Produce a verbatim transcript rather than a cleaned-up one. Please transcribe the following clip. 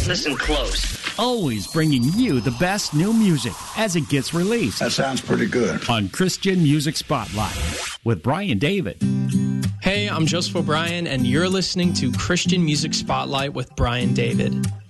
Listen close. Always bringing you the best new music as it gets released. That sounds pretty good. On Christian Music Spotlight with Brian David. Hey, I'm Joseph O'Brien, and you're listening to Christian Music Spotlight with Brian David.